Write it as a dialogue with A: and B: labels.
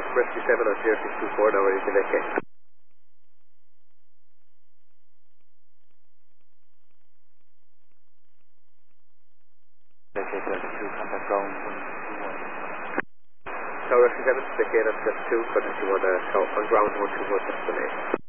A: Rescue 7 on 0624, now ready to vacate.
B: Vacate 32, contact ground 121.
A: Tower Rescue 7, vacate on 2, contact you on ground 121, that's the name.